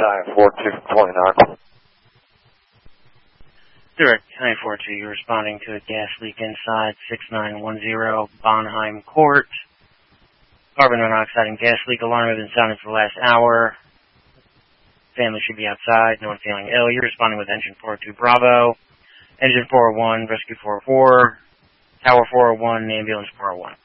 942 from 29. Direct 942, you're responding to a gas leak inside 6910 Bonheim Court. Carbon monoxide and gas leak alarm have been sounded for the last hour. Family should be outside. No one feeling ill. You're responding with engine 402 Bravo, engine 401, rescue 404, tower 401, ambulance 401.